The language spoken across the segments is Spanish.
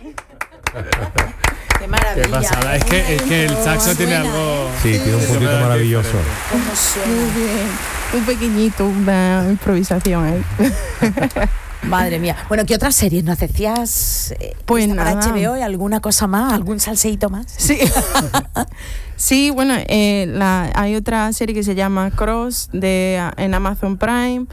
Qué maravilla. Qué pasada. Es que el saxo tiene algo. Sí, tiene un puntito maravilloso. ¿Cómo suena? Muy bien. Un pequeñito, una improvisación ahí. Madre mía. Bueno, ¿qué otras series no hacías? Pues ¿Está para nada. HBO? ¿Alguna cosa más? ¿Algún salseíto más? Sí. Sí, bueno, hay otra serie que se llama Cross en Amazon Prime.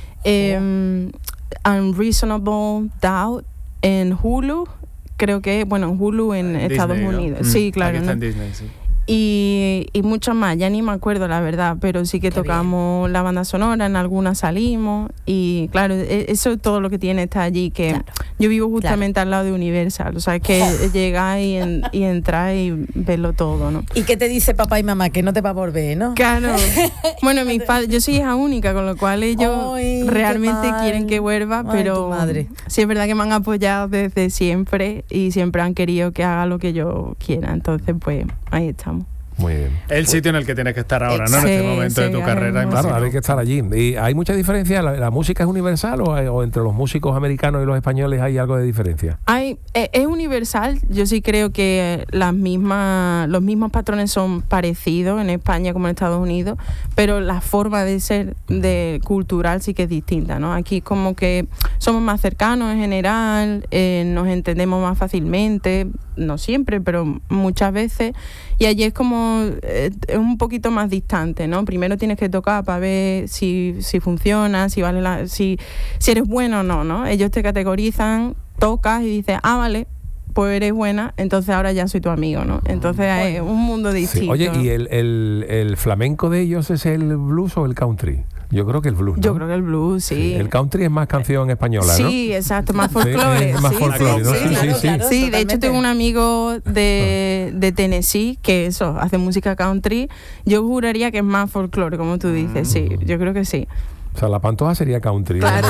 Unreasonable Doubt en Hulu. Creo que, bueno, en Hulu en Disney, Estados ¿no? Unidos. Sí, claro. Aquí está ¿no? en Disney, sí. Y muchas más, ya ni me acuerdo la verdad, pero sí que Qué tocamos la banda sonora, en algunas salimos y claro, eso es todo lo que tiene está allí, que Claro. yo vivo justamente al lado de Universal, o sea, es que llegáis y entráis y verlo todo, ¿no? ¿Y qué te dice papá y mamá? Que no te va a volver, ¿no? Claro, bueno, mis padres, yo soy hija única, con lo cual ellos Ay, qué realmente mal. quieren que vuelva, Ay, pero tu madre. sí es verdad que me han apoyado desde siempre y siempre han querido que haga lo que yo quiera, entonces pues ahí estamos. Muy bien. El sitio en el que tienes que estar ahora, ¿no? En Sí, este momento de sí, tu ahora carrera. mismo. Claro, imagino. ahora hay que estar allí. ¿Y hay mucha diferencia? ¿La música es universal o entre los músicos americanos y los españoles hay algo de diferencia? Es universal, yo sí creo que los mismos patrones son parecidos en España como en Estados Unidos, pero la forma de ser cultural sí que es distinta, ¿no? Aquí como que somos más cercanos en general, nos entendemos más fácilmente, no siempre, pero muchas veces, y allí es como es un poquito más distante, ¿no? Primero tienes que tocar para ver si funciona, si vale si eres bueno o no, ¿no? Ellos te categorizan, tocas y dices, vale, pues eres buena, entonces ahora ya soy tu amigo, ¿no? Entonces es un mundo distinto. Sí. Oye, ¿y el flamenco de ellos es el blues o el country? Yo creo que el blues, ¿no? Yo creo que el blues, sí. El country es más canción española, ¿no? Sí, exacto, más folclore. es más sí, folclore, ¿no? sí, Sí, claro, sí, sí. claro. Sí, de hecho Totalmente. tengo un amigo de Tennessee que hace música country. Yo juraría que es más folclore, como tú dices, sí, yo creo que sí. O sea, la Pantoja sería country. Claro,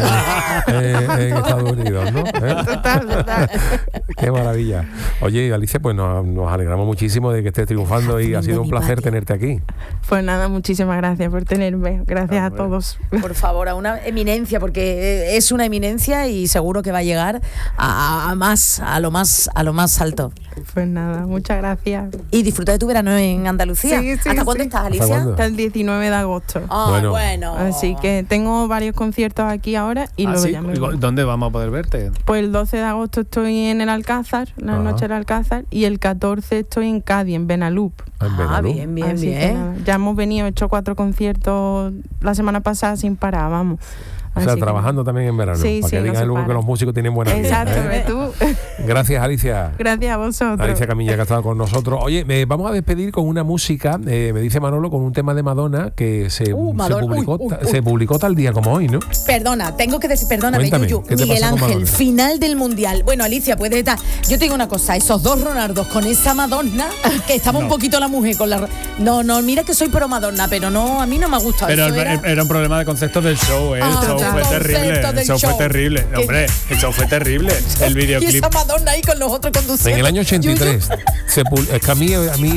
En Estados Unidos, ¿no? Total. Qué maravilla. Oye, Alicia, pues nos alegramos muchísimo de que estés triunfando y ha sido un placer tenerte aquí. Pues nada, muchísimas gracias por tenerme. Gracias a Hombre. todos. Por favor, a una eminencia, porque es una eminencia y seguro que va a llegar a lo más alto. Pues nada, muchas gracias. Y disfruta de tu verano en Andalucía. Sí, sí, ¿Hasta cuándo sí. estás, ¿Hasta Alicia? cuándo? Hasta el 19 de agosto. Ay, Bueno. bueno. Así que tengo varios conciertos aquí ahora y luego ¿sí? ya me voy. ¿Dónde vamos a poder verte? Pues el 12 de agosto estoy en el Alcázar, la Ajá. noche del Alcázar, y el 14 estoy en Cádiz, en Benalup. En Benalú. Bien, Así que bien. nada, ya hemos venido, he hecho 4 conciertos la semana pasada sin parar, vamos. O sea, Así que- trabajando también en verano. Sí, para sí, que no digan se luego para. que los músicos tienen buena vida. Exacto, ¿eh? ¿ves tú? Gracias, Alicia. Gracias a vosotros. Alicia Camilla, que ha estado con nosotros. Oye, vamos a despedir con una música, me dice Manolo, con un tema de Madonna que se Madonna. publicó, Uy. se publicó tal día como hoy, ¿no? Perdona, tengo que decir, perdóname, Cuéntame, Yuyu. ¿qué te Miguel pasó con Ángel, Madonna? final del Mundial. Bueno, Alicia, puedes estar. Yo te digo una cosa, esos dos Ronaldos con esa Madonna, que estaba un poquito la mujer con la. No, mira que soy pro Madonna, pero no, a mí no me ha gustado. Pero Eso era un problema de concepto del show, ¿eh? El show fue concepto terrible. del El show fue show. terrible. ¿Qué? Hombre, el show fue terrible. El Y videoclip. esa Madonna ahí con los otros conduciendo. En el año 83. Es que a mí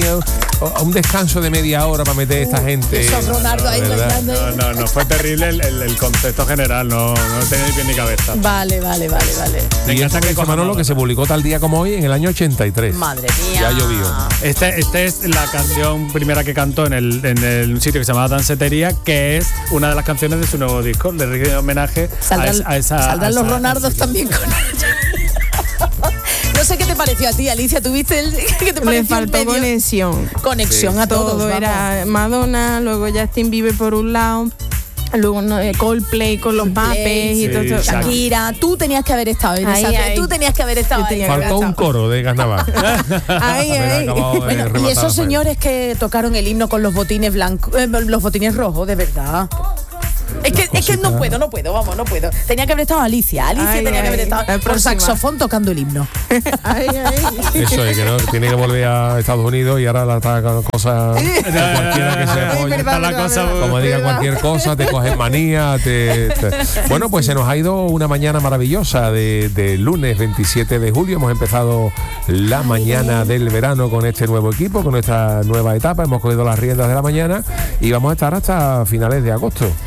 un descanso de media hora para meter a esta gente. Esos Ronaldo ahí ¿verdad? bailando. No, fue terrible el concepto general. No tenía ni pie ni cabeza. Vale. Me Y encanta eso que dice coja Manolo, que se publicó tal día como hoy en el año 83. Madre mía. Ya llovió. Esta es la canción primera que cantó en un sitio que se llamaba Dancetería, que es una de las canciones de su nuevo disco. Le rinde homenaje Saldrán los Ronaldos también con ella. No sé qué te pareció a ti, Alicia. ¿Tuviste qué te Le pareció faltó el medio? conexión A todos. todo vamos. era Madonna, luego Justin Bieber por un lado, luego Coldplay con los mapes y sí, todo eso. exacto. Shakira, tú tenías que haber estado en Ahí, esa. ahí. Tú tenías que haber estado Yo ahí. tenía que Faltó un coro de Carnaval. Ahí, Haber ahí. acabado de Bueno, rematar y a esos Rafael. señores que tocaron el himno con los botines blancos, los botines rojos, de verdad. Es que no puedo, no puedo. Tenía que haber estado Alicia Ay, tenía que haber ay, estado la por próxima. saxofón tocando el himno. Ay, ay. Eso es, que no tiene que volver a Estados Unidos y ahora la está con cosas cualquiera que se Ay, apoye. verdad, Está la verdad, cosa verdad. Como diga cualquier cosa, te coges manía. Bueno, pues se nos ha ido una mañana maravillosa de lunes 27 de julio. Hemos empezado la mañana del verano con este nuevo equipo, con nuestra nueva etapa. Hemos cogido las riendas de la mañana y vamos a estar hasta finales de agosto. Si Dios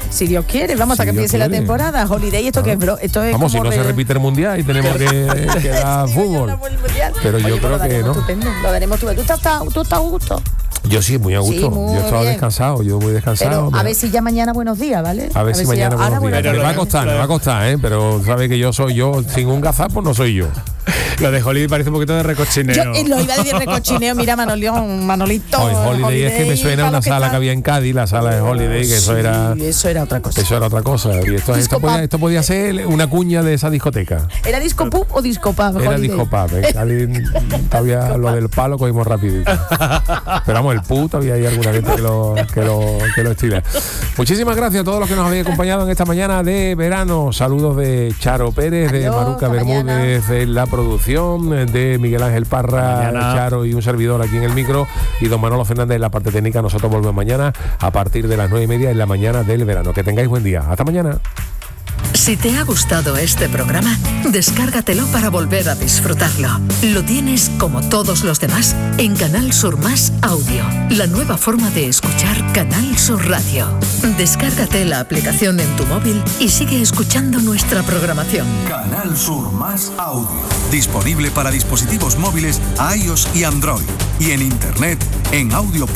quiere. Vamos, hasta Si que Dios empiece la quiere. temporada. Holiday, esto que es, esto es Vamos, si como no se repite el mundial y tenemos que dar fútbol. Pero yo creo que no. Estupendo, lo daremos estupendo. ¿Tú estás a gusto? Yo sí, muy a gusto. Sí, muy yo estaba bien. descansado, yo muy descansado. Pero a ver si ya mañana buenos días, ¿vale? A ver si mañana ahora buenos días. días. Me va a costar, pero sabe que yo soy yo, sin un gazapo no soy yo. Lo de Holiday parece un poquito de recochineo. Yo lo iba a decir recochineo, mira Manolito. Hoy Holiday es que me suena una sala que había en Cádiz, la sala de Holiday, que eso era otra cosa. Eso era otra cosa. Y esto podía ser una cuña de esa discoteca. ¿Era disco pub o disco pub? Era Holiday? disco pub. En Cádiz todavía lo del palo cogimos rapidito. Pero vamos, el pub todavía hay alguna gente que lo estila. Muchísimas gracias a todos los que nos habéis acompañado en esta mañana de verano. Saludos de Charo Pérez, de Adiós, Maruca hasta Bermúdez en la producción, de Miguel Ángel Parra, Mañana. Charo y un servidor aquí en el micro, y don Manolo Fernández en la parte técnica. Nosotros volvemos mañana a partir de las 9:30 en la mañana del verano. Que tengáis buen día. Hasta mañana. Si te ha gustado este programa, descárgatelo para volver a disfrutarlo. Lo tienes, como todos los demás, en Canal Sur Más Audio, la nueva forma de escuchar Canal Sur Radio. Descárgate la aplicación en tu móvil y sigue escuchando nuestra programación. Canal Sur Más Audio. Disponible para dispositivos móviles iOS y Android. Y en internet en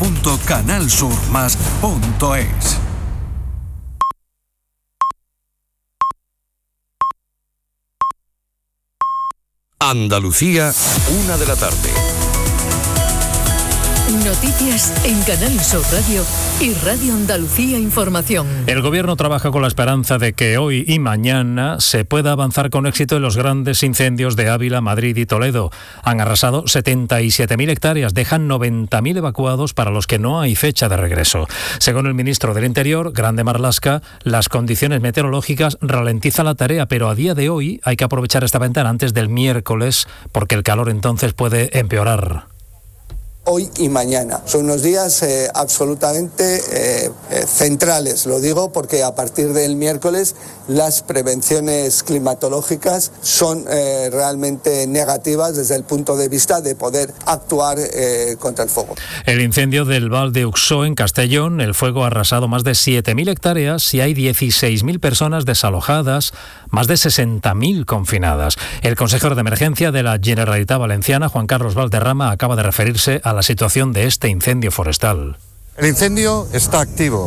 audio.canalsurmas.es. Andalucía, 1 de la tarde. Noticias en Canal Sur Radio y Radio Andalucía Información. El Gobierno trabaja con la esperanza de que hoy y mañana se pueda avanzar con éxito en los grandes incendios de Ávila, Madrid y Toledo. Han arrasado 77.000 hectáreas, dejan 90.000 evacuados para los que no hay fecha de regreso. Según el ministro del Interior, Grande Marlaska, las condiciones meteorológicas ralentizan la tarea, pero a día de hoy hay que aprovechar esta ventana antes del miércoles porque el calor entonces puede empeorar. Hoy y mañana. Son unos días absolutamente centrales, lo digo porque a partir del miércoles las prevenciones climatológicas son realmente negativas desde el punto de vista de poder actuar contra el fuego. El incendio del Val de Uxó en Castellón, el fuego ha arrasado más de 7.000 hectáreas y hay 16.000 personas desalojadas, más de 60.000 confinadas. El consejero de emergencia de la Generalitat Valenciana, Juan Carlos Valderrama, acaba de referirse a la situación de este incendio forestal. El incendio está activo,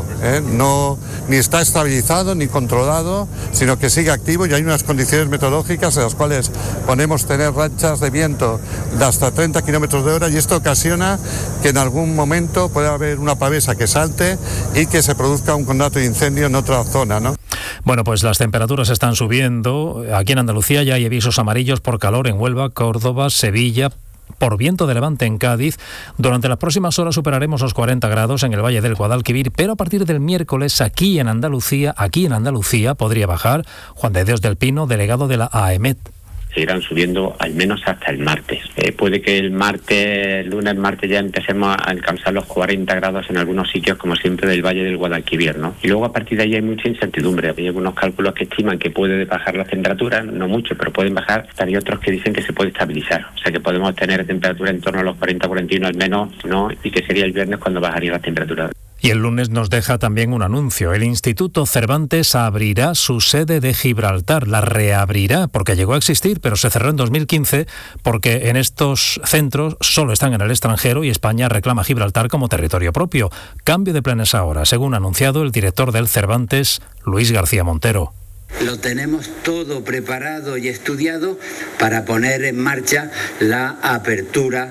no ni está estabilizado ni controlado, sino que sigue activo y hay unas condiciones meteorológicas en las cuales podemos tener rachas de viento de hasta 30 kilómetros de hora y esto ocasiona que en algún momento pueda haber una pavesa que salte y que se produzca un conato de incendio en otra zona, ¿no? Bueno, pues las temperaturas están subiendo. Aquí en Andalucía ya hay avisos amarillos por calor en Huelva, Córdoba, Sevilla, por viento de levante en Cádiz. Durante las próximas horas superaremos los 40 grados en el Valle del Guadalquivir, pero a partir del miércoles aquí en Andalucía podría bajar. Juan de Dios del Pino, delegado de la AEMET. Seguirán subiendo al menos hasta el martes. Puede que el lunes, martes ya empecemos a alcanzar los 40 grados en algunos sitios, como siempre del Valle del Guadalquivir, ¿no? Y luego a partir de ahí hay mucha incertidumbre. Hay algunos cálculos que estiman que puede bajar las temperaturas, no mucho, pero pueden bajar. Hay otros que dicen que se puede estabilizar. O sea que podemos tener temperatura en torno a los 40-41 al menos, ¿no? Y que sería el viernes cuando bajaría las temperaturas. Y el lunes nos deja también un anuncio. El Instituto Cervantes abrirá su sede de Gibraltar, la reabrirá, porque llegó a existir, pero se cerró en 2015, porque en estos centros solo están en el extranjero y España reclama Gibraltar como territorio propio. Cambio de planes ahora, según ha anunciado el director del Cervantes, Luis García Montero. Lo tenemos todo preparado y estudiado para poner en marcha la apertura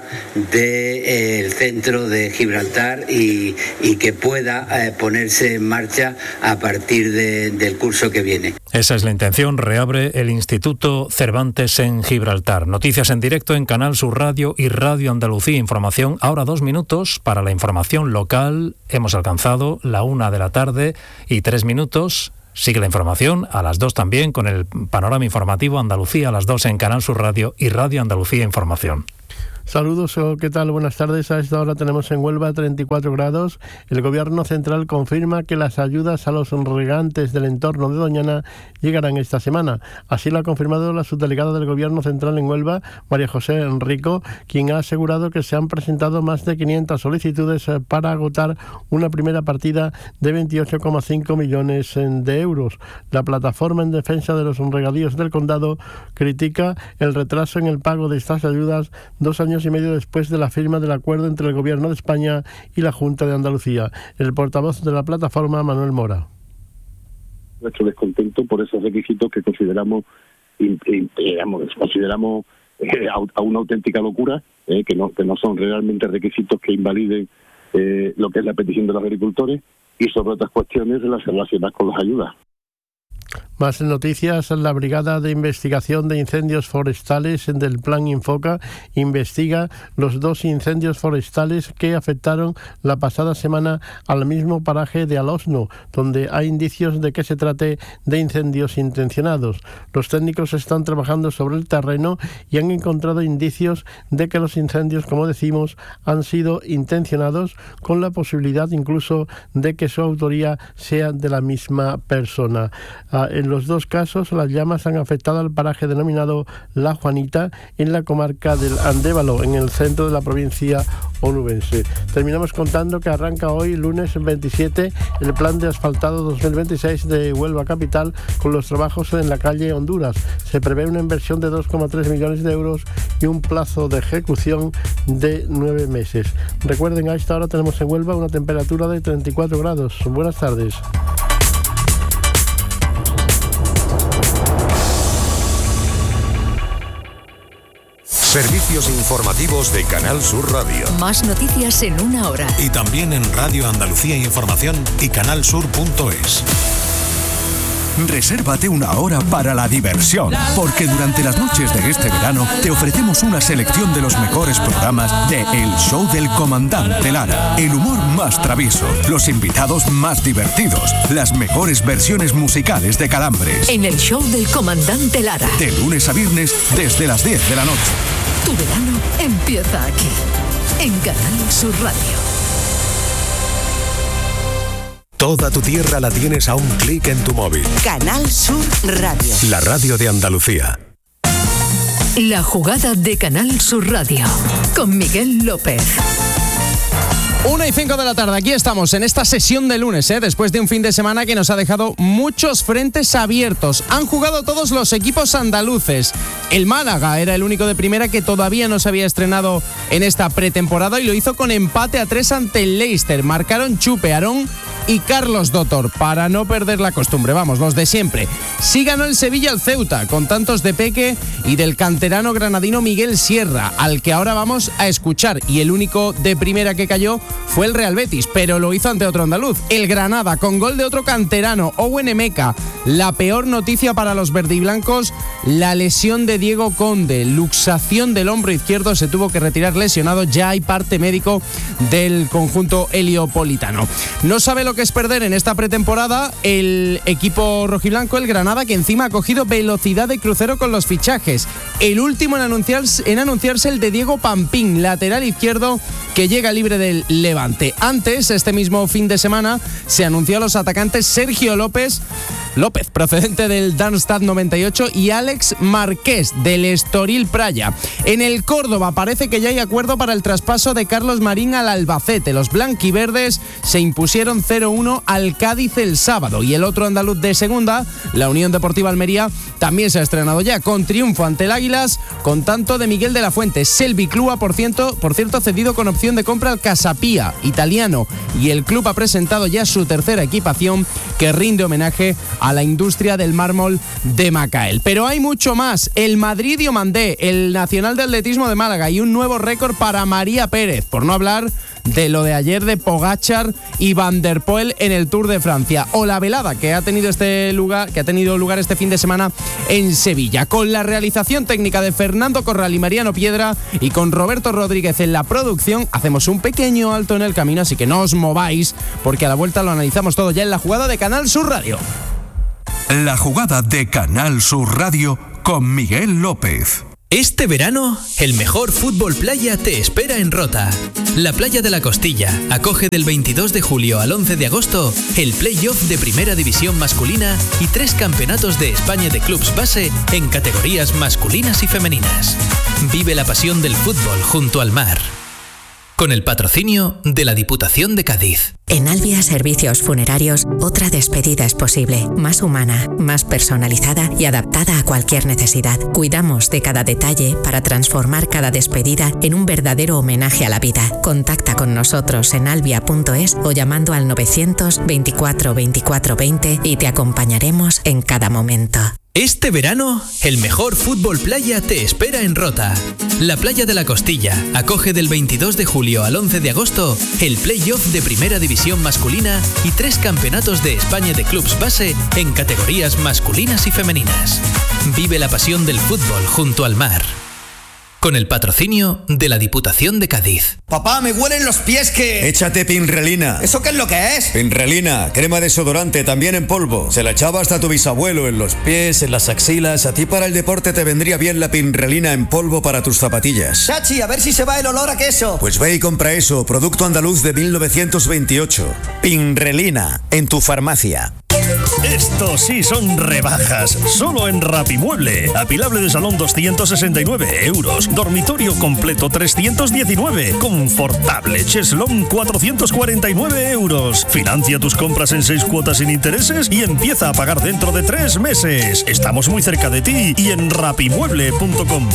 del centro de Gibraltar y que pueda ponerse en marcha a partir del curso que viene. Esa es la intención, reabre el Instituto Cervantes en Gibraltar. Noticias en directo en Canal Sur Radio y Radio Andalucía Información. Ahora 2 minutos para la información local. Hemos alcanzado la 1 de la tarde y 3 minutos. Sigue la información a las 2 también con el panorama informativo Andalucía a las 2 en Canal Sur Radio y Radio Andalucía Información. Saludos, ¿qué tal? Buenas tardes. A esta hora tenemos en Huelva 34 grados. El Gobierno central confirma que las ayudas a los regantes del entorno de Doñana llegarán esta semana. Así lo ha confirmado la subdelegada del Gobierno central en Huelva, María José Enrico, quien ha asegurado que se han presentado más de 500 solicitudes para agotar una primera partida de 28,5 millones de euros. La plataforma en defensa de los regadíos del condado critica el retraso en el pago de estas ayudas 2 años y medio después de la firma del acuerdo entre el Gobierno de España y la Junta de Andalucía. El portavoz de la plataforma, Manuel Mora. Nuestro descontento por esos requisitos que consideramos a una auténtica locura, que no son realmente requisitos que invaliden lo que es la petición de los agricultores, y sobre otras cuestiones relacionadas con las ayudas. Más noticias. La Brigada de Investigación de Incendios Forestales del Plan Infoca investiga los 2 incendios forestales que afectaron la pasada semana al mismo paraje de Alosno, donde hay indicios de que se trate de incendios intencionados. Los técnicos están trabajando sobre el terreno y han encontrado indicios de que los incendios, como decimos, han sido intencionados, con la posibilidad incluso de que su autoría sea de la misma persona. En los 2 casos, las llamas han afectado al paraje denominado La Juanita, en la comarca del Andévalo, en el centro de la provincia onubense. Terminamos contando que arranca hoy, lunes 27, el plan de asfaltado 2026 de Huelva Capital, con los trabajos en la calle Honduras. Se prevé una inversión de 2,3 millones de euros y un plazo de ejecución de 9 meses. Recuerden, a esta hora tenemos en Huelva una temperatura de 34 grados. Buenas tardes. Servicios informativos de Canal Sur Radio. Más noticias en una hora. Y también en Radio Andalucía Información y canalsur.es. Resérvate una hora para la diversión, porque durante las noches de este verano te ofrecemos una selección de los mejores programas de El Show del Comandante Lara. El humor más travieso, los invitados más divertidos, las mejores versiones musicales de Calambres. En El Show del Comandante Lara. De lunes a viernes desde las 10 de la noche. Tu verano empieza aquí, en Canal Sur Radio. Toda tu tierra la tienes a un clic en tu móvil. Canal Sur Radio. La radio de Andalucía. La jugada de Canal Sur Radio, con Miguel López. 1:05 de la tarde, aquí estamos en esta sesión de lunes, después de un fin de semana que nos ha dejado muchos frentes abiertos. Han jugado todos los equipos andaluces. El Málaga era el único de primera que todavía no se había estrenado en esta pretemporada y lo hizo con empate a 3 ante el Leicester. Marcaron Chupe, Aarón y Carlos Dotor, para no perder la costumbre, vamos, los de siempre. Sí ganó el Sevilla al Ceuta, con tantos de Peque y del canterano granadino Miguel Sierra, al que ahora vamos a escuchar. Y el único de primera que cayó fue el Real Betis, pero lo hizo ante otro andaluz, el Granada, con gol de otro canterano, Owen Emeka. La peor noticia para los verdiblancos, la lesión de Diego Conde, luxación del hombro izquierdo, se tuvo que retirar lesionado, ya hay parte médico del conjunto heliopolitano. No sabe lo que es perder en esta pretemporada el equipo rojiblanco, el Granada, que encima ha cogido velocidad de crucero con los fichajes. El último en anunciarse el de Diego Pampín, lateral izquierdo, que llega libre del Levante. Antes, este mismo fin de semana, se anunció a los atacantes Sergio López, procedente del Darmstadt 98, y Alex Marqués, del Estoril Praia. En el Córdoba parece que ya hay acuerdo para el traspaso de Carlos Marín al Albacete. Los blanquiverdes se impusieron 0-1 al Cádiz el sábado. Y el otro andaluz de segunda, la Unión Deportiva Almería, también se ha estrenado ya, con triunfo ante el Águilas, con tanto de Miguel de la Fuente. Selvi Clua, por cierto, cedido con opción de compra al Casapía italiano. Y el club ha presentado ya su tercera equipación, que rinde homenaje a la industria del mármol de Macael. Pero hay mucho más. El Madrid Diomandé, el Nacional de Atletismo de Málaga y un nuevo récord para María Pérez, por no hablar de lo de ayer de Pogačar y Van der Poel en el Tour de Francia, o la velada que ha tenido lugar este fin de semana en Sevilla, con la realización técnica de Fernando Corral y Mariano Piedra, y con Roberto Rodríguez en la producción. Hacemos un pequeño alto en el camino, así que no os mováis, porque a la vuelta lo analizamos todo ya en la jugada de Canal Sur Radio. La jugada de Canal Sur Radio con Miguel López. Este verano, el mejor fútbol playa te espera en Rota. La Playa de la Costilla acoge del 22 de julio al 11 de agosto el play-off de Primera División masculina y 3 campeonatos de España de clubs base en categorías masculinas y femeninas. Vive la pasión del fútbol junto al mar. Con el patrocinio de la Diputación de Cádiz. En Albia Servicios Funerarios, otra despedida es posible, más humana, más personalizada y adaptada a cualquier necesidad. Cuidamos de cada detalle para transformar cada despedida en un verdadero homenaje a la vida. Contacta con nosotros en albia.es o llamando al 924 24 20 y te acompañaremos en cada momento. Este verano, el mejor fútbol playa te espera en Rota. La Playa de la Costilla acoge del 22 de julio al 11 de agosto el play-off de Primera División masculina y 3 campeonatos de España de clubs base en categorías masculinas y femeninas. Vive la pasión del fútbol junto al mar. Con el patrocinio de la Diputación de Cádiz. Papá, me huelen los pies que... Échate Pinrelina. ¿Eso qué es lo que es? Pinrelina, crema desodorante, también en polvo. Se la echaba hasta tu bisabuelo en los pies, en las axilas. A ti para el deporte te vendría bien la Pinrelina en polvo para tus zapatillas. Chachi, a ver si se va el olor a queso. Pues ve y compra eso, producto andaluz de 1928. Pinrelina, en tu farmacia. Estos sí son rebajas, solo en Rapimueble. Apilable de salón 269 euros, dormitorio completo 319, confortable cheslón 449 euros. Financia tus compras en 6 cuotas sin intereses y empieza a pagar dentro de 3 meses. Estamos muy cerca de ti y en rapimueble.com.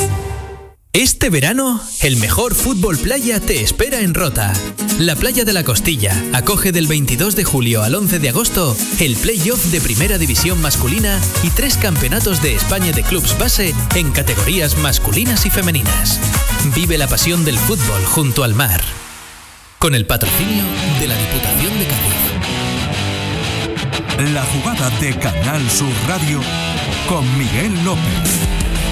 Este verano, el mejor fútbol playa te espera en Rota. La Playa de la Costilla acoge del 22 de julio al 11 de agosto el play-off de Primera División masculina y 3 campeonatos de España de clubs base en categorías masculinas y femeninas. Vive la pasión del fútbol junto al mar. Con el patrocinio de la Diputación de Cádiz. La jugada de Canal Sur Radio con Miguel López.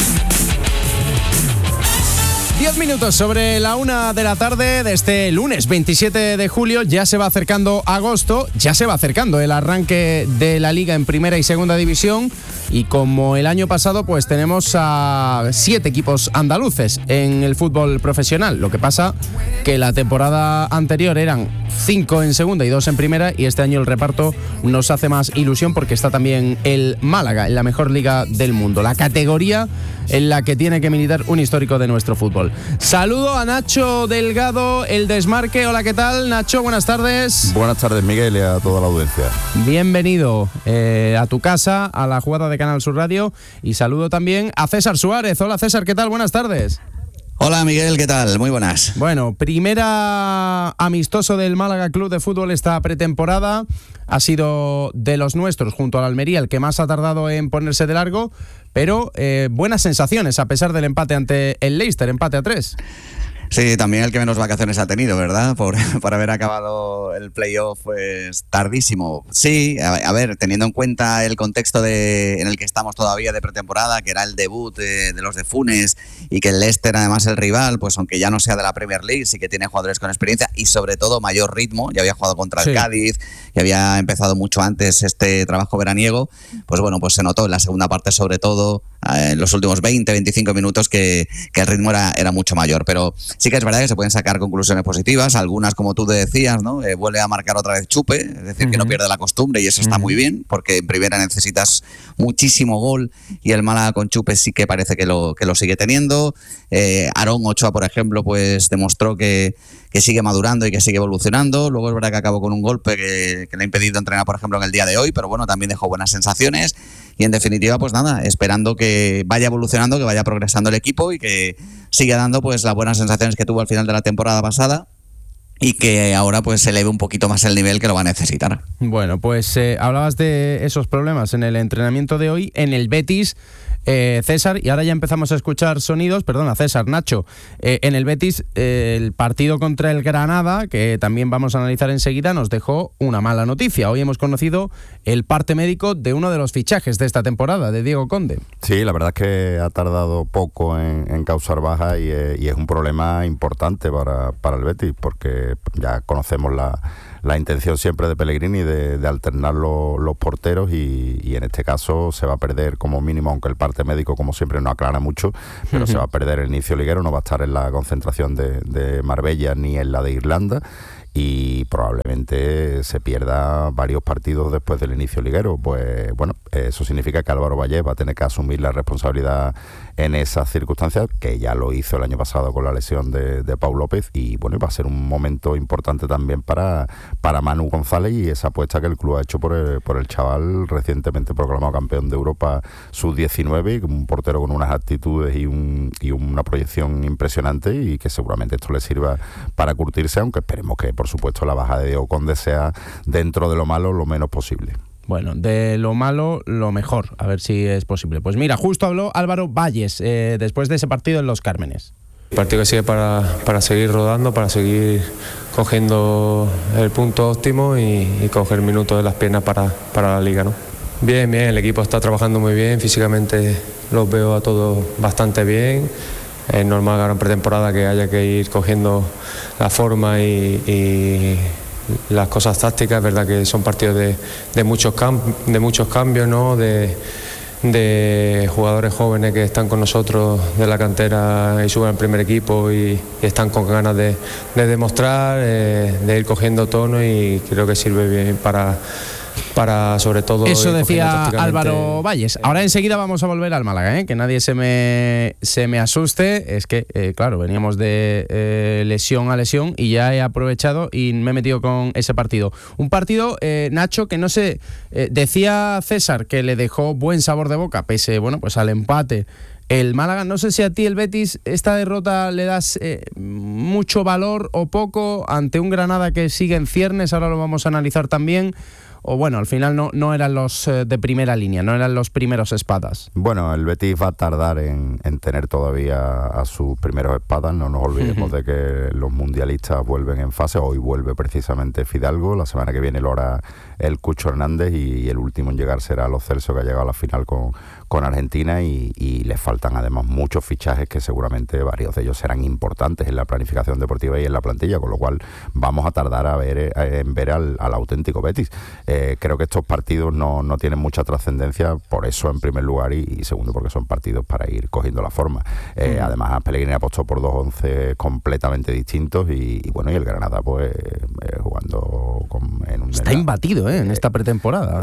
10 minutos sobre la 1 de la tarde de este lunes 27 de julio. Ya se va acercando agosto, ya se va acercando el arranque de la Liga en Primera y Segunda División. Y como el año pasado, pues tenemos a 7 equipos andaluces en el fútbol profesional. Lo que pasa que la temporada anterior eran 5 en Segunda y 2 en Primera, y este año el reparto nos hace más ilusión porque está también el Málaga en la mejor liga del mundo, la categoría en la que tiene que militar un histórico de nuestro fútbol. Saludo a Nacho Delgado, El Desmarque. Hola, ¿qué tal, Nacho? Buenas tardes. Buenas tardes, Miguel, y a toda la audiencia. Bienvenido a tu casa, a la jugada de Canal Sur Radio, y saludo también a César Suárez. Hola, César, ¿qué tal? Buenas tardes. Hola, Miguel, ¿qué tal? Muy buenas. Bueno, primera amistoso del Málaga Club de Fútbol esta pretemporada. Ha sido de los nuestros, junto al Almería, el que más ha tardado en ponerse de largo, pero buenas sensaciones a pesar del empate ante el Leicester, empate a 3. Sí, también el que menos vacaciones ha tenido, ¿verdad? Por haber acabado el playoff pues tardísimo. Sí, a ver, teniendo en cuenta el contexto en el que estamos todavía de pretemporada, que era el debut de los de Funes, y que el Leicester, además el rival, pues aunque ya no sea de la Premier League, sí que tiene jugadores con experiencia y sobre todo mayor ritmo. Ya había jugado contra el Cádiz y había empezado mucho antes este trabajo veraniego. Pues bueno, pues se notó en la segunda parte, sobre todo en los últimos 20-25 minutos, que el ritmo era mucho mayor. Pero sí que es verdad que se pueden sacar conclusiones positivas, algunas, como tú decías, ¿no? Vuelve a marcar otra vez Chupe, es decir, que no pierde la costumbre, y eso está muy bien, porque en primera necesitas muchísimo gol, y el Málaga con Chupe sí que parece que lo sigue teniendo. Aarón Ochoa, por ejemplo, pues demostró que sigue madurando y que sigue evolucionando. Luego es verdad que acabó con un golpe que le ha impedido entrenar, por ejemplo, en el día de hoy, pero bueno, también dejó buenas sensaciones. Y en definitiva, pues nada, esperando que vaya evolucionando, que vaya progresando el equipo y que siga dando pues las buenas sensaciones que tuvo al final de la temporada pasada, y que ahora pues se eleve un poquito más el nivel, que lo va a necesitar. Bueno, pues hablabas de esos problemas en el entrenamiento de hoy en el Betis, César, y ahora ya empezamos a escuchar sonidos, perdona, César, Nacho, en el Betis, el partido contra el Granada, que también vamos a analizar enseguida, nos dejó una mala noticia. Hoy hemos conocido el parte médico de uno de los fichajes de esta temporada, de Diego Conde. Sí, la verdad es que ha tardado poco en causar baja, y es un problema importante para el Betis, porque ya conocemos la la intención siempre de Pellegrini de alternar los porteros y en este caso se va a perder como mínimo, aunque el parte médico como siempre no aclara mucho, pero se va a perder el inicio liguero, no va a estar en la concentración de Marbella ni en la de Irlanda, y probablemente se pierda varios partidos después del inicio liguero. Pues bueno, eso significa que Álvaro Vallés va a tener que asumir la responsabilidad en esas circunstancias, que ya lo hizo el año pasado con la lesión de Pau López, y bueno, va a ser un momento importante también para Manu González y esa apuesta que el club ha hecho por el chaval recientemente proclamado campeón de Europa sub-19, un portero con unas actitudes y una proyección impresionante, y que seguramente esto le sirva para curtirse, aunque esperemos que por supuesto la baja de Diego Conde sea, dentro de lo malo, lo menos posible. Bueno, de lo malo, lo mejor, a ver si es posible. Pues mira, justo habló Álvaro Valles después de ese partido en Los Cármenes. Partido que sigue para seguir rodando, para seguir cogiendo el punto óptimo y coger minutos de las piernas para la Liga, ¿no? Bien, el equipo está trabajando muy bien, físicamente los veo a todos bastante bien. Es normal ahora en pretemporada que haya que ir cogiendo la forma y las cosas tácticas. Es verdad que son partidos de muchos cambios, ¿no? De jugadores jóvenes que están con nosotros de la cantera y suben al primer equipo y están con ganas de demostrar, de ir cogiendo tono, y creo que sirve bien para sobre todo... Eso decía Álvaro Valles. Ahora enseguida vamos a volver al Málaga, que nadie se me asuste. Es que, claro, veníamos de lesión a lesión y ya he aprovechado y me he metido con ese partido. Un partido, Nacho, que no sé, decía César que le dejó buen sabor de boca, pese, bueno, pues al empate. El Málaga, no sé si a ti el Betis, esta derrota le das mucho valor o poco ante un Granada que sigue en ciernes, ahora lo vamos a analizar también. O bueno, al final no eran los de primera línea, no eran los primeros espadas. Bueno, el Betis va a tardar en tener todavía a sus primeros espadas. No nos olvidemos de que los mundialistas vuelven en fase. Hoy vuelve precisamente Fidalgo, la semana que viene lo hará el Cucho Hernández, y el último en llegar será Lo Celso, que ha llegado a la final con Argentina, y les faltan además muchos fichajes que seguramente varios de ellos serán importantes en la planificación deportiva y en la plantilla, con lo cual vamos a tardar en ver al auténtico Betis. Creo que estos partidos no tienen mucha trascendencia, por eso en primer lugar, y segundo porque son partidos para ir cogiendo la forma. Además Pellegrini apostó por 2 11 completamente distintos, y bueno, y el Granada pues jugando está imbatido en esta pretemporada.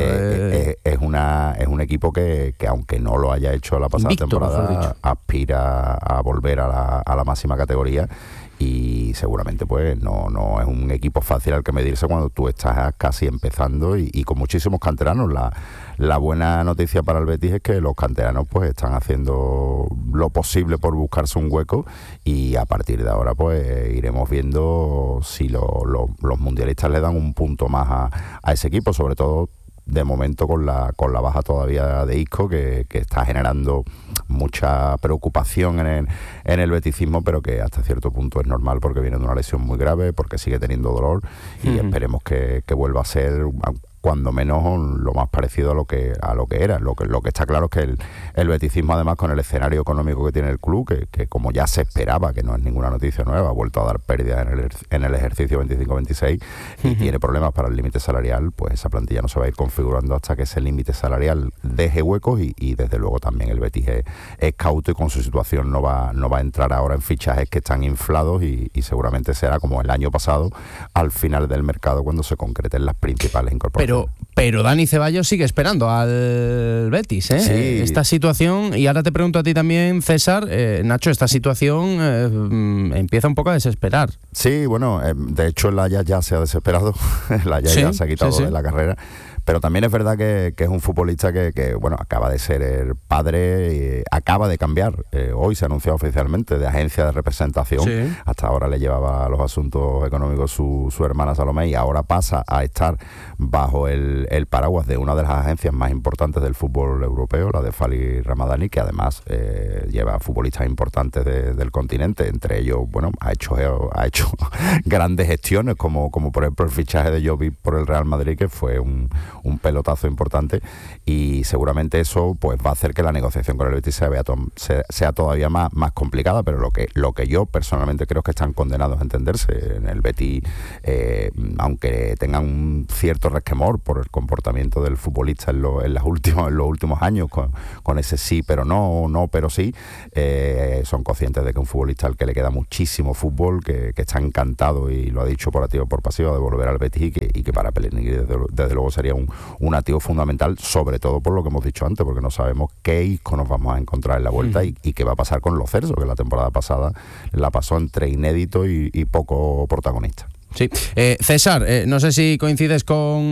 Es un equipo que aunque no lo haya hecho la pasada temporada, aspira a volver a la máxima categoría, y seguramente pues no es un equipo fácil al que medirse cuando tú estás casi empezando y con muchísimos canteranos. La buena noticia para el Betis es que los canteranos pues están haciendo lo posible por buscarse un hueco, y a partir de ahora pues iremos viendo si los mundialistas le dan un punto más a ese equipo, sobre todo de momento con la baja todavía de Isco, que está generando mucha preocupación en el beticismo, pero que hasta cierto punto es normal porque viene de una lesión muy grave, porque sigue teniendo dolor, y esperemos que vuelva a ser cuando menos lo más parecido a lo que era. Lo que está claro es que el beticismo, además, con el escenario económico que tiene el club, que como ya se esperaba, que no es ninguna noticia nueva, ha vuelto a dar pérdidas en el ejercicio 25-26 y tiene problemas para el límite salarial, pues esa plantilla no se va a ir configurando hasta que ese límite salarial deje huecos, y desde luego también el Betis es cauto, y con su situación no va a entrar ahora en fichajes que están inflados, y seguramente será como el año pasado, al final del mercado, cuando se concreten las principales incorporaciones. Pero Dani Ceballos sigue esperando al Betis, ¿eh? Sí. Esta situación, y ahora te pregunto a ti también, César, Nacho, esta situación empieza un poco a desesperar. Sí, bueno, de hecho el Ajax ya se ha desesperado, el Ajax ya se ha quitado de la carrera. Pero también es verdad que es un futbolista que bueno, acaba de ser el padre, acaba de cambiar. Hoy se ha anunciado oficialmente de agencia de representación. Sí. Hasta ahora le llevaba los asuntos económicos su hermana Salomé, y ahora pasa a estar bajo el paraguas de una de las agencias más importantes del fútbol europeo, la de Fali Ramadani, que además lleva futbolistas importantes del continente. Entre ellos, bueno, ha hecho grandes gestiones, como por ejemplo el fichaje de Jovic por el Real Madrid, que fue un un pelotazo importante, y seguramente eso pues va a hacer que la negociación con el Betis sea todavía más complicada, pero lo que yo personalmente creo es que están condenados a entenderse. En el Betis, aunque tengan un cierto resquemor por el comportamiento del futbolista en los últimos años, con ese sí pero no pero sí, son conscientes de que un futbolista al que le queda muchísimo fútbol, que está encantado, y lo ha dicho por activo o por pasivo, de volver al Betis, y que para Pellegrini desde luego sería un activo fundamental, sobre todo por lo que hemos dicho antes, porque no sabemos qué isco nos vamos a encontrar en la vuelta y qué va a pasar con Lo Celso, que la temporada pasada la pasó entre inédito y poco protagonista. Sí. César, no sé si coincides con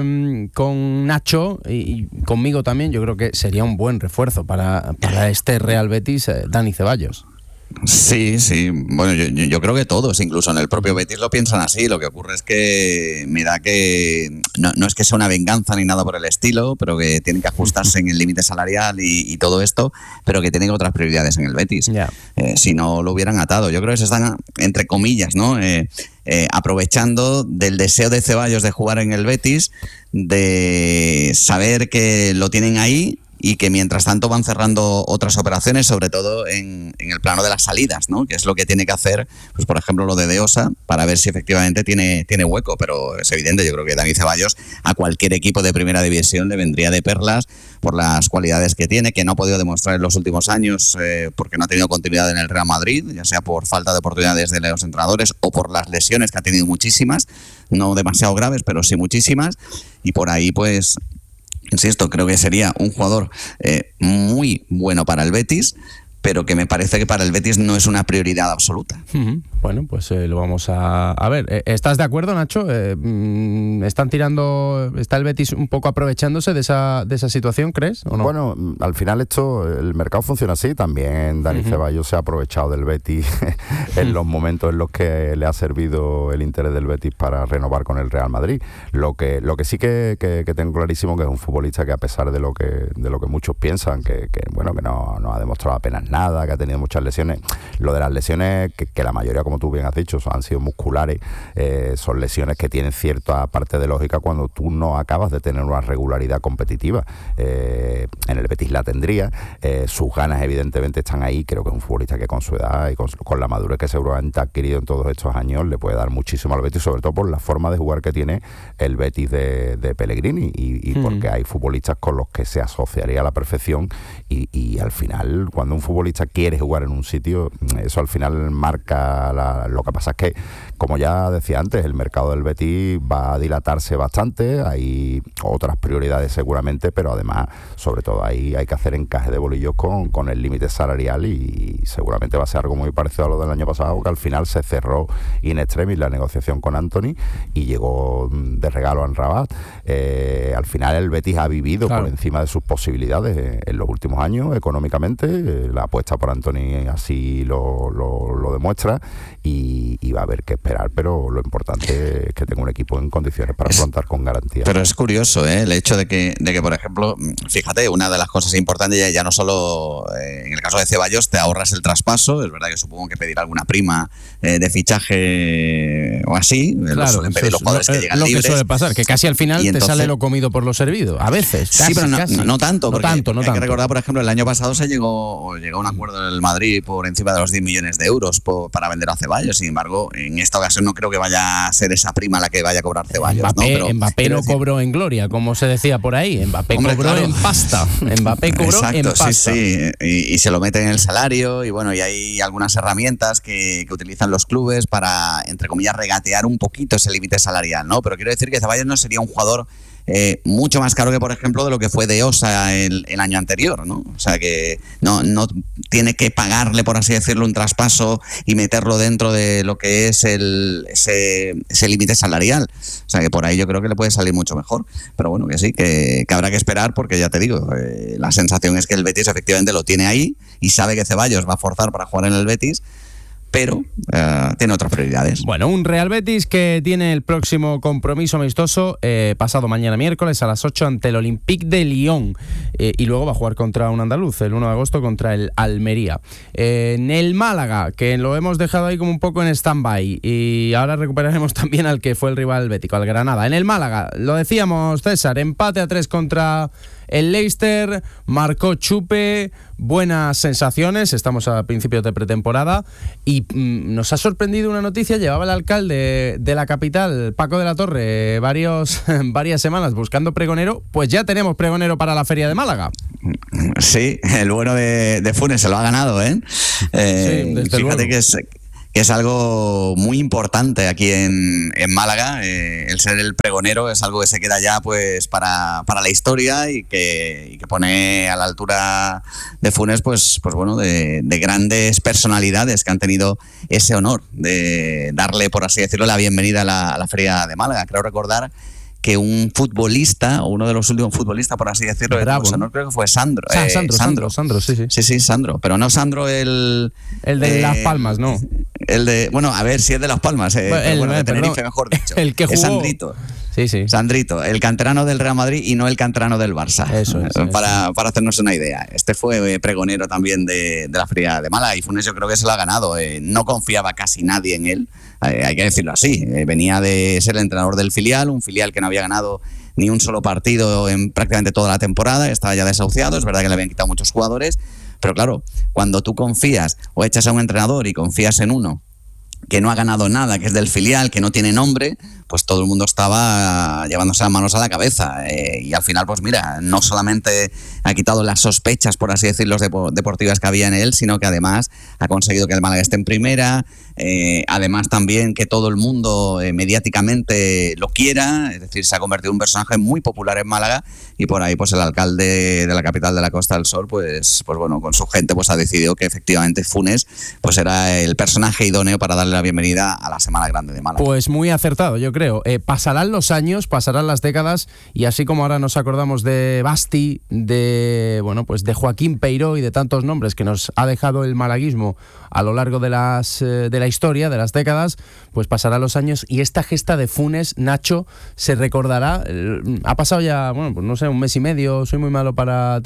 Nacho y conmigo también. Yo creo que sería un buen refuerzo para este Real Betis, Dani Ceballos. Sí, bueno, yo creo que todos, incluso en el propio Betis lo piensan así. Lo que ocurre es que me da que no es que sea una venganza ni nada por el estilo, pero que tienen que ajustarse en el límite salarial y todo esto, pero que tienen otras prioridades en el Betis. Si no lo hubieran atado, yo creo que se están, entre comillas, ¿no? Aprovechando del deseo de Ceballos de jugar en el Betis, de saber que lo tienen ahí, y que mientras tanto van cerrando otras operaciones, sobre todo en el plano de las salidas, ¿no? Que es lo que tiene que hacer, pues por ejemplo lo de Deosa, para ver si efectivamente tiene hueco. Pero es evidente, yo creo que Dani Ceballos a cualquier equipo de primera división le vendría de perlas por las cualidades que tiene, que no ha podido demostrar en los últimos años, porque no ha tenido continuidad en el Real Madrid, ya sea por falta de oportunidades de los entrenadores o por las lesiones, que ha tenido muchísimas, no demasiado graves, pero sí muchísimas, y por ahí pues insisto, creo que sería un jugador muy bueno para el Betis, pero que me parece que para el Betis no es una prioridad absoluta. Bueno, pues lo vamos a ver. ¿Estás de acuerdo, Nacho? ¿Está el Betis un poco aprovechándose de esa situación, crees? ¿O no? Bueno, al final el mercado funciona así. También Dani Ceballos se ha aprovechado del Betis en los momentos en los que le ha servido el interés del Betis para renovar con el Real Madrid. Lo que sí que tengo clarísimo, que es un futbolista que, a pesar de lo que muchos piensan, que no ha demostrado apenas nada, que ha tenido muchas lesiones. Lo de las lesiones, que la mayoría, como tú bien has dicho, han sido musculares, son lesiones que tienen cierta parte de lógica cuando tú no acabas de tener una regularidad competitiva. En el Betis la tendría, sus ganas evidentemente están ahí. Creo que es un futbolista que con su edad y con la madurez que seguramente ha adquirido en todos estos años le puede dar muchísimo al Betis, sobre todo por la forma de jugar que tiene el Betis de Pellegrini, y porque hay futbolistas con los que se asociaría a la perfección, y al final, cuando un futbolista quiere jugar en un sitio, eso al final marca lo que pasa es que, como ya decía antes, el mercado del Betis va a dilatarse bastante, hay otras prioridades seguramente, pero además, sobre todo, ahí hay que hacer encaje de bolillos con el límite salarial, y seguramente va a ser algo muy parecido a lo del año pasado, que al final se cerró in extremis la negociación con Antony y llegó de regalo a Amrabat. Al final el Betis ha vivido por encima de sus posibilidades en los últimos años económicamente. La apuesta por Antony así lo demuestra, y va a haber que esperar, pero lo importante es que tenga un equipo en condiciones para afrontar con garantía. Pero es curioso, el hecho de que por ejemplo, fíjate, una de las cosas importantes, ya no solo en el caso de Ceballos te ahorras el traspaso. Es verdad que supongo que pedir alguna prima de fichaje o así, suelen pedir los jugadores que llegan lo libres. Que suele pasar, que casi al final te sale lo comido por lo servido, a veces. Sí, pero no tanto, porque hay que recordar, por ejemplo, el año pasado se llegó a un acuerdo del Madrid por encima de los 10 millones de euros para vender a Ceballos. Sin embargo, en esta ocasión no creo que vaya a ser esa prima la que vaya a cobrar Ceballos. Mbappé no cobró en gloria, como se decía por ahí. Mbappé cobró en pasta. Mbappé cobró en pasta. Sí. Y se lo mete en el salario, y bueno, y hay algunas herramientas que utilizan los clubes para, entre comillas, regatear un poquito ese límite salarial, ¿no? Pero quiero decir que Ceballos no sería un jugador mucho más caro que, por ejemplo, de lo que fue Deosa el año anterior, ¿no? O sea, que no tiene que pagarle, por así decirlo, un traspaso y meterlo dentro de lo que es ese límite salarial. O sea, que por ahí yo creo que le puede salir mucho mejor. Pero bueno, que sí, que habrá que esperar, porque ya te digo, la sensación es que el Betis efectivamente lo tiene ahí y sabe que Ceballos va a forzar para jugar en el Betis, pero tiene otras prioridades. Bueno, un Real Betis que tiene el próximo compromiso amistoso pasado mañana miércoles a las 8 ante el Olympique de Lyon, y luego va a jugar contra un andaluz el 1 de agosto contra el Almería. En el Málaga, que lo hemos dejado ahí como un poco en stand-by, y ahora recuperaremos también al que fue el rival bético, al Granada. En el Málaga, lo decíamos, César, empate a 3 contra el Leicester, marcó Chupe, buenas sensaciones, estamos a principios de pretemporada, y nos ha sorprendido una noticia. Llevaba el alcalde de la capital, Paco de la Torre, varias semanas buscando pregonero. Pues ya tenemos pregonero para la Feria de Málaga. Sí, el bueno de Funes se lo ha ganado, ¿eh? Fíjate que es algo muy importante aquí en Málaga. El ser el pregonero es algo que se queda ya pues para la historia, y que pone a la altura de Funes pues bueno, de grandes personalidades que han tenido ese honor de darle, por así decirlo, la bienvenida a la Feria de Málaga. Creo recordar que un futbolista, o uno de los últimos futbolistas, por así decirlo, no creo que fue Sandro. Sandro, sí. Sí, Sandro, pero no Sandro el de Las Palmas, ¿no? El de, bueno, a ver si es de Las Palmas, de Tenerife, mejor dicho. El que jugó. Es Sandrito. Sí. Sandrito, el canterano del Real Madrid y no el canterano del Barça. Eso es. Para hacernos una idea. Este fue pregonero también de la Feria de Málaga, y Funes yo creo que se lo ha ganado. No confiaba casi nadie en él, hay que decirlo así. Venía de ser el entrenador del filial, un filial que no había ganado ni un solo partido en prácticamente toda la temporada, estaba ya desahuciado, es verdad que le habían quitado muchos jugadores, pero claro, cuando tú confías o echas a un entrenador y confías en uno que no ha ganado nada, que es del filial, que no tiene nombre, pues todo el mundo estaba llevándose las manos a la cabeza, y al final, pues mira, no solamente ha quitado las sospechas, por así decirlo, deportivas que había en él, sino que además ha conseguido que el Málaga esté en primera, además también que todo el mundo mediáticamente lo quiera, es decir, se ha convertido en un personaje muy popular en Málaga, y por ahí pues el alcalde de la capital de la Costa del Sol, pues bueno, con su gente pues ha decidido que efectivamente Funes pues era el personaje idóneo para darle la bienvenida a la Semana Grande de Málaga. Pues muy acertado, yo creo. Pasarán los años, pasarán las décadas, y así como ahora nos acordamos de Basti, de Joaquín Peiró y de tantos nombres que nos ha dejado el malaguismo a lo largo de la historia, de las décadas, pues pasarán los años, y esta gesta de Funes, Nacho, se recordará. Ha pasado ya, pues no sé, un mes y medio. Soy muy malo para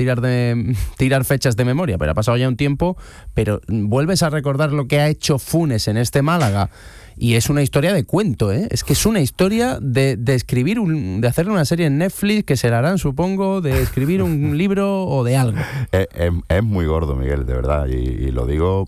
tirar fechas de memoria, pero ha pasado ya un tiempo. Pero vuelves a recordar lo que ha hecho Funes en este Málaga, y es una historia de cuento, ¿eh? Es que es una historia de escribir, de hacerle una serie en Netflix, que se la harán, supongo, de escribir un libro o de algo. Es muy gordo, Miguel, de verdad, y lo digo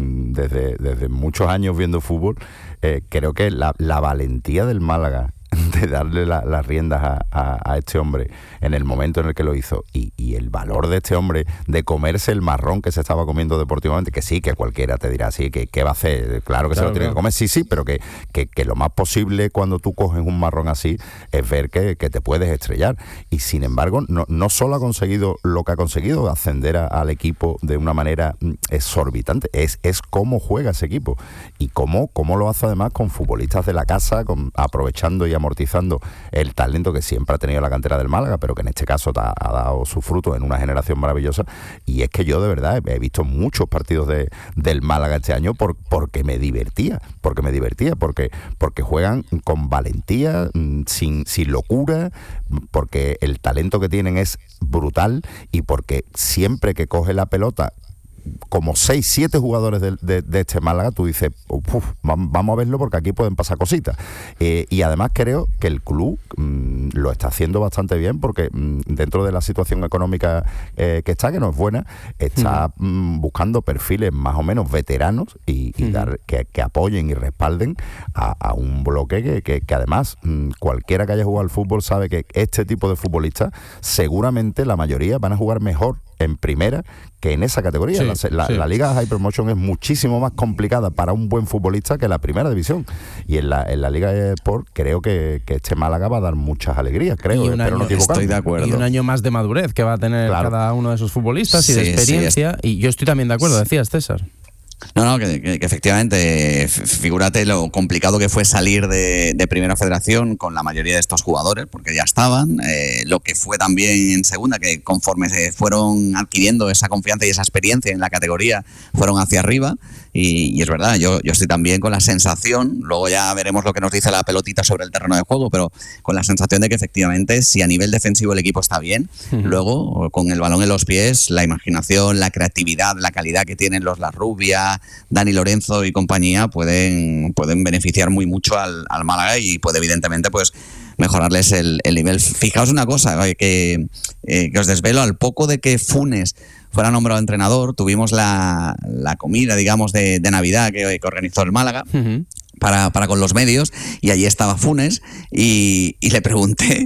desde muchos años viendo fútbol. Creo que la valentía del Málaga de darle las riendas a este hombre en el momento en el que lo hizo, y el valor de este hombre de comerse el marrón que se estaba comiendo deportivamente, que sí, que cualquiera te dirá, sí, que ¿qué va a hacer? Claro que se lo tiene que comer, sí, pero que lo más posible cuando tú coges un marrón así es ver que te puedes estrellar, y sin embargo no solo ha conseguido lo que ha conseguido, ascender al equipo de una manera exorbitante, es cómo juega ese equipo, y cómo lo hace además con futbolistas de la casa, aprovechando y amortizando el talento que siempre ha tenido la cantera del Málaga, pero que en este caso ha dado su fruto en una generación maravillosa. Y es que yo de verdad he visto muchos partidos del Málaga este año porque me divertía, porque juegan con valentía, sin locura, porque el talento que tienen es brutal, y porque siempre que coge la pelota, como 6-7 jugadores de este Málaga, tú dices, vamos a verlo porque aquí pueden pasar cositas. Y además creo que el club lo está haciendo bastante bien, porque dentro de la situación económica que está, que no es buena, está buscando perfiles más o menos veteranos y dar que apoyen y respalden a un bloque que además cualquiera que haya jugado al fútbol sabe que este tipo de futbolistas seguramente la mayoría van a jugar mejor en primera que en esa categoría. La Liga High Promotion es muchísimo más complicada para un buen futbolista que la primera división, y en la Liga Sport creo que este Málaga va a dar muchas alegrías, creo, pero no estoy de acuerdo. Y un año más de madurez que va a tener cada uno de esos futbolistas, y de experiencia, y yo estoy también de acuerdo, decías, César. No, que efectivamente, figúrate lo complicado que fue salir de Primera Federación con la mayoría de estos jugadores, porque ya estaban, lo que fue también en Segunda, que conforme se fueron adquiriendo esa confianza y esa experiencia en la categoría, fueron hacia arriba, y es verdad, yo estoy también con la sensación, luego ya veremos lo que nos dice la pelotita sobre el terreno de juego, pero con la sensación de que efectivamente si a nivel defensivo el equipo está bien, luego con el balón en los pies, la imaginación, la creatividad, la calidad que tienen los Larrubia, Dani Lorenzo y compañía pueden beneficiar muy mucho al Málaga y puede evidentemente pues mejorarles el nivel. Fijaos una cosa que os desvelo, al poco de que Funes fuera nombrado entrenador, tuvimos la comida, digamos, de Navidad que organizó el Málaga. Para con los medios, y allí estaba Funes y le pregunté,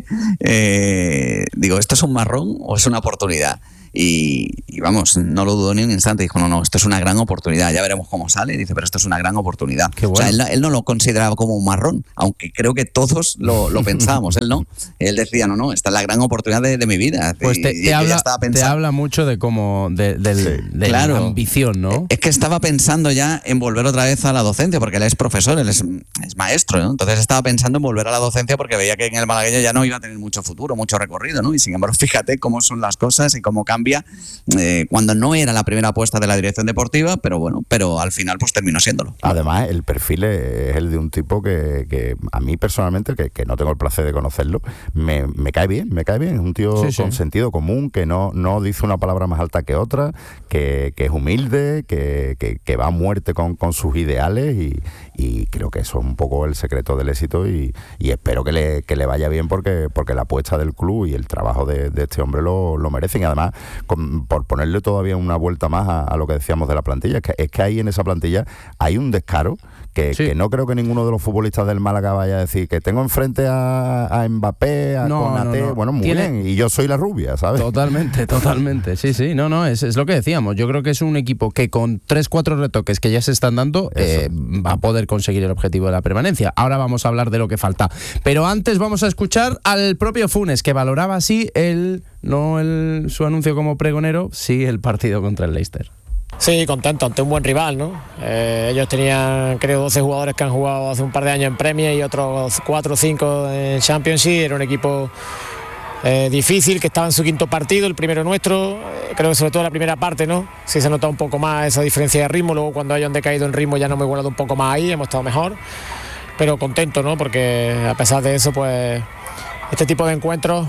digo, ¿esto es un marrón o es una oportunidad? Y vamos, no lo dudó ni un instante, dijo, no, esto es una gran oportunidad, ya veremos cómo sale, dice, pero esto es una gran oportunidad. Qué bueno. O sea, él no lo consideraba como un marrón, aunque creo que todos lo pensábamos, él no. Él decía, no, esta es la gran oportunidad de mi vida. Pues te habla mucho de cómo, de claro, la ambición, ¿no? Es que estaba pensando ya en volver otra vez a la docencia, porque él es profesor, él es maestro, ¿no? Entonces estaba pensando en volver a la docencia porque veía que en el malagueño ya no iba a tener mucho futuro, mucho recorrido, ¿no? Y sin embargo, fíjate cómo son las cosas y cómo cambia cuando no era la primera apuesta de la dirección deportiva, pero al final pues terminó siéndolo. Además, el perfil es el de un tipo que a mí personalmente, que no tengo el placer de conocerlo, me cae bien, es un tío con sentido común, que no dice una palabra más alta que otra, que es humilde, que va a muerte con sus ideales y creo que eso es un poco el secreto del éxito y espero que le vaya bien porque la apuesta del club y el trabajo de este hombre lo merecen. Y además, por ponerle todavía una vuelta más a lo que decíamos de la plantilla, es que ahí en esa plantilla hay un descaro que no creo que ninguno de los futbolistas del Málaga vaya a decir que tengo enfrente a Mbappé, a Konaté, bueno, muy bien, y yo soy la rubia, ¿sabes? Totalmente, sí, es lo que decíamos, yo creo que es un equipo que con 3-4 retoques que ya se están dando va a poder conseguir el objetivo de la permanencia. Ahora vamos a hablar de lo que falta, pero antes vamos a escuchar al propio Funes, que valoraba así su anuncio como pregonero, sí el partido contra el Leicester. Sí, contento ante un buen rival, ¿no? Ellos tenían, creo, 12 jugadores que han jugado hace un par de años en Premier y otros 4 o 5 en Championship. Era un equipo difícil, que estaba en su quinto partido, el primero nuestro. Creo que sobre todo la primera parte, ¿no? Sí se nota un poco más esa diferencia de ritmo. Luego cuando hayan decaído en ritmo ya no me he guardado un poco más ahí, hemos estado mejor. Pero contento, ¿no? Porque a pesar de eso, pues este tipo de encuentros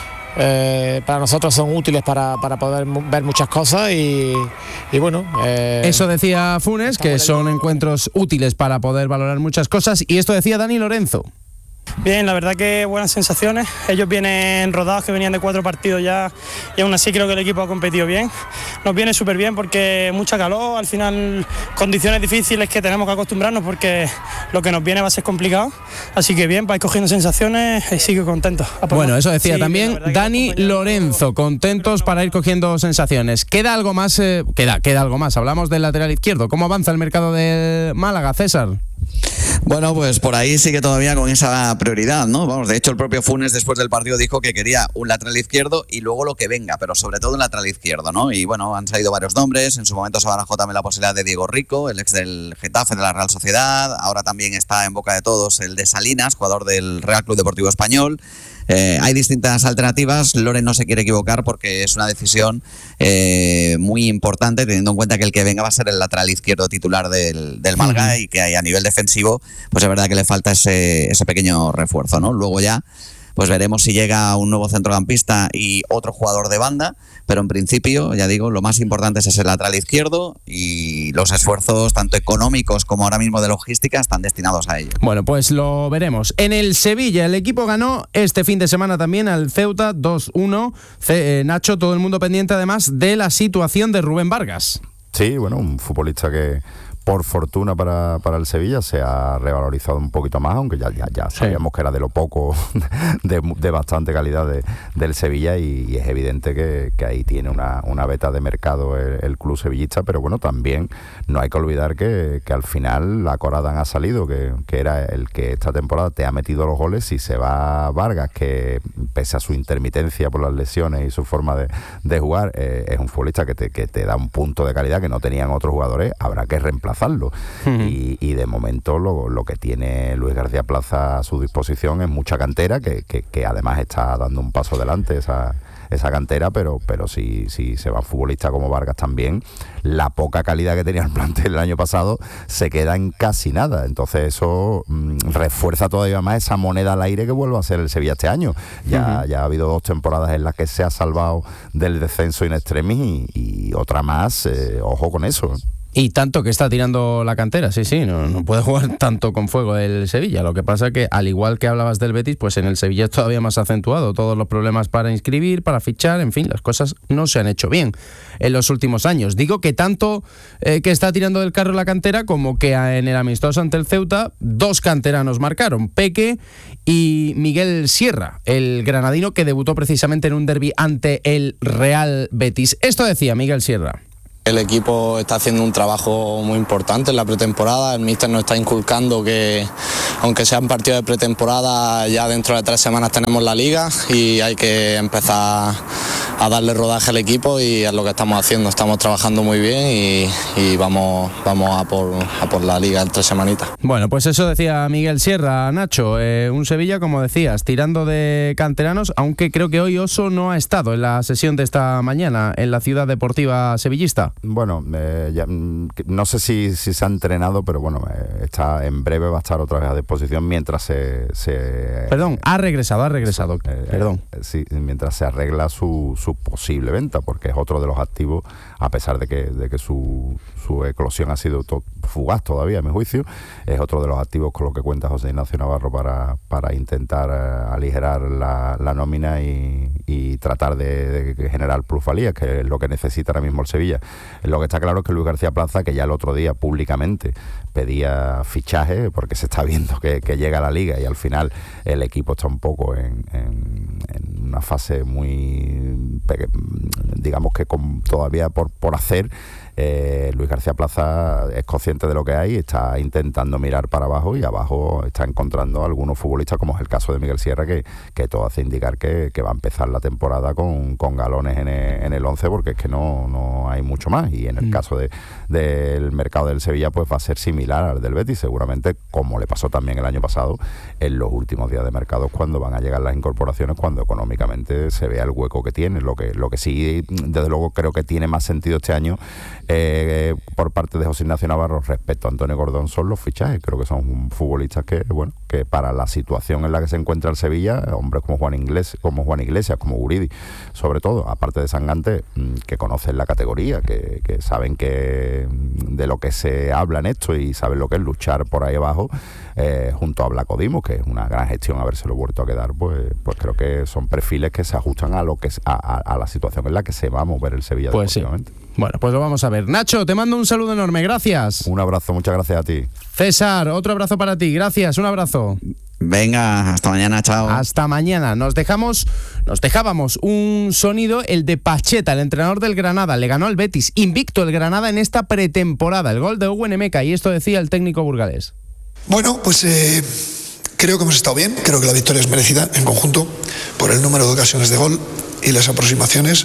para nosotros son útiles para poder ver muchas cosas y bueno. Eso decía Funes, que son encuentros útiles para poder valorar muchas cosas, y esto decía Dani Lorenzo. Bien, la verdad que buenas sensaciones. Ellos vienen rodados, que venían de 4 partidos ya, y aún así creo que el equipo ha competido bien. Nos viene súper bien porque mucha calor, al final condiciones difíciles que tenemos que acostumbrarnos porque lo que nos viene va a ser complicado. Así que bien, vais cogiendo sensaciones y sigo contento. Bueno, eso decía también Dani Lorenzo, contentos para ir cogiendo sensaciones. ¿Queda algo más? Queda algo más. Hablamos del lateral izquierdo. ¿Cómo avanza el mercado del Málaga, César? Bueno, pues por ahí sigue todavía con esa prioridad, ¿no? Vamos, de hecho el propio Funes después del partido dijo que quería un lateral izquierdo y luego lo que venga, pero sobre todo un lateral izquierdo, ¿no? Y bueno, han salido varios nombres, en su momento se barajó también la posibilidad de Diego Rico, el ex del Getafe, de la Real Sociedad, ahora también está en boca de todos el de Salinas, jugador del Real Club Deportivo Español. Hay distintas alternativas. Loren no se quiere equivocar porque es una decisión muy importante, teniendo en cuenta que el que venga va a ser el lateral izquierdo titular del Málaga y que a nivel defensivo pues es verdad que le falta ese pequeño refuerzo, ¿no? Luego ya pues veremos si llega un nuevo centrocampista y otro jugador de banda, pero en principio, ya digo, lo más importante es ese lateral izquierdo y los esfuerzos tanto económicos como ahora mismo de logística están destinados a ello. Bueno, pues lo veremos. En el Sevilla, el equipo ganó este fin de semana también al Ceuta 2-1. Nacho, todo el mundo pendiente además de la situación de Rubén Vargas. Sí, bueno, un futbolista que por fortuna para el Sevilla se ha revalorizado un poquito más, aunque ya sabíamos que era de lo poco, de bastante calidad del Sevilla, y es evidente que ahí tiene una beta de mercado el club sevillista, pero bueno, también no hay que olvidar que al final la Coradán ha salido, que era el que esta temporada te ha metido los goles. Si se va Vargas, que pese a su intermitencia por las lesiones y su forma de jugar, es un futbolista que te da un punto de calidad que no tenían otros jugadores, habrá que reemplazarlo. Y de momento lo que tiene Luis García Plaza a su disposición es mucha cantera, que además está dando un paso adelante cantera, pero si se van futbolistas como Vargas también, la poca calidad que tenía el plantel el año pasado se queda en casi nada. Entonces eso refuerza todavía más esa moneda al aire que vuelve a ser el Sevilla este año. Ya ha habido 2 temporadas en las que se ha salvado del descenso in extremis y otra más, ojo con eso. Y tanto que está tirando la cantera, sí, no puede jugar tanto con fuego el Sevilla. Lo que pasa es que, al igual que hablabas del Betis, pues en el Sevilla es todavía más acentuado. Todos los problemas para inscribir, para fichar, en fin, las cosas no se han hecho bien en los últimos años. Digo que tanto que está tirando del carro la cantera, como que en el amistoso ante el Ceuta 2 canteranos marcaron, Peque y Miguel Sierra, el granadino que debutó precisamente en un derbi ante el Real Betis. Esto decía Miguel Sierra. El equipo está haciendo un trabajo muy importante en la pretemporada. El míster nos está inculcando que, aunque sean partidos de pretemporada, ya dentro de 3 semanas tenemos la liga y hay que empezar a darle rodaje al equipo, y es lo que estamos haciendo. Estamos trabajando muy bien y vamos a por la liga en 3 semanitas. Bueno, pues eso decía Miguel Sierra. Nacho, un Sevilla, como decías, tirando de canteranos, aunque creo que hoy Oso no ha estado en la sesión de esta mañana en la Ciudad Deportiva sevillista. Bueno, no sé si se ha entrenado, pero bueno, en breve va a estar otra vez a disposición mientras Perdón, ha regresado. Perdón. Sí, mientras se arregla su posible venta, porque es otro de los activos, a pesar de que su eclosión ha sido fugaz todavía, a mi juicio, es otro de los activos con lo que cuenta José Ignacio Navarro para intentar aligerar la nómina y tratar de generar plusvalía, que es lo que necesita ahora mismo el Sevilla. Lo que está claro es que Luis García Plaza, que ya el otro día públicamente pedía fichaje, porque se está viendo que llega a la liga y al final el equipo está un poco en una fase muy, digamos que todavía por hacer. Luis García Plaza es consciente de lo que hay, está intentando mirar para abajo, y abajo está encontrando algunos futbolistas, como es el caso de Miguel Sierra, que todo hace indicar que va a empezar la temporada con galones en el 11, porque es que no hay mucho más. Y en el caso del mercado del Sevilla, pues va a ser similar al del Betis, seguramente, como le pasó también el año pasado, en los últimos días de mercado, cuando van a llegar las incorporaciones, cuando económicamente se vea el hueco que tiene. Lo que sí, desde luego, creo que tiene más sentido este año por parte de José Ignacio Navarro respecto a Antonio Gordón son los fichajes. Creo que son futbolistas que para la situación en la que se encuentra el Sevilla, hombres como Juan Iglesias, como Guridi, sobre todo, aparte de Sangante, que conocen la categoría, que saben que de lo que se habla en esto y saben lo que es luchar por ahí abajo, junto a Blanco Dimos, que es una gran gestión habérselo vuelto a quedar, pues creo que son perfiles que se ajustan a la situación en la que se va a mover el Sevilla deportivamente. Sí. Bueno, pues lo vamos a ver. Nacho, te mando un saludo enorme, gracias. Un abrazo, muchas gracias a ti. César, otro abrazo para ti, gracias, un abrazo. Venga, hasta mañana, chao. Hasta mañana. Nos dejábamos un sonido, el de Pacheta, el entrenador del Granada. Le ganó al Betis, invicto el Granada en esta pretemporada. El gol de Owen Emeka, y esto decía el técnico burgalés. Bueno, pues creo que hemos estado bien, creo que la victoria es merecida en conjunto por el número de ocasiones de gol y las aproximaciones.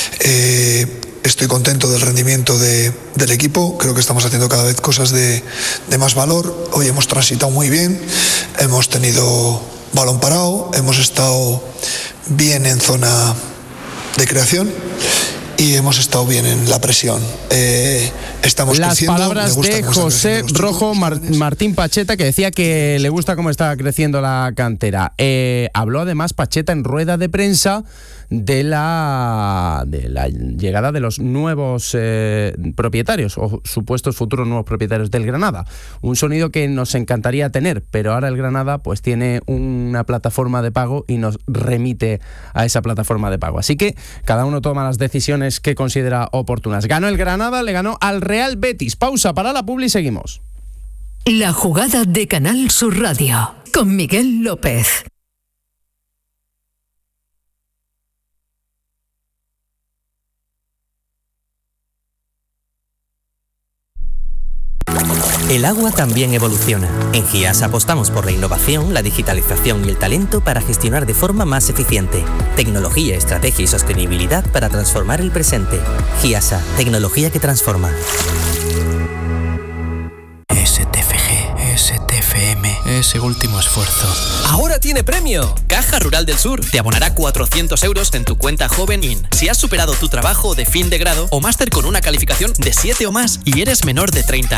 Estoy contento del rendimiento del equipo, creo que estamos haciendo cada vez cosas de más valor. Hoy hemos transitado muy bien, hemos tenido balón parado, hemos estado bien en zona de creación y hemos estado bien en la presión. Estamos las creciendo. Palabras de José Rojo Martín Pacheta, que decía que le gusta cómo está creciendo la cantera. Habló además Pacheta en rueda de prensa de la llegada de los nuevos propietarios o supuestos futuros nuevos propietarios del Granada. Un sonido que nos encantaría tener, pero ahora el Granada pues tiene una plataforma de pago y nos remite a esa plataforma de pago. Así que cada uno toma las decisiones que considera oportunas. Ganó el Granada, le ganó al Real Betis. Pausa para la publi y seguimos. La jugada de Canal Sur Radio con Miguel López. El agua también evoluciona. En GIAS apostamos por la innovación, la digitalización y el talento para gestionar de forma más eficiente. Tecnología, estrategia y sostenibilidad para transformar el presente. GIASA, tecnología que transforma. STFG, STFM. ese último esfuerzo. ¡Ahora tiene premio! Caja Rural del Sur te abonará 400 euros en tu cuenta Joven IN si has superado tu trabajo de fin de grado o máster con una calificación de 7 o más y eres menor de 30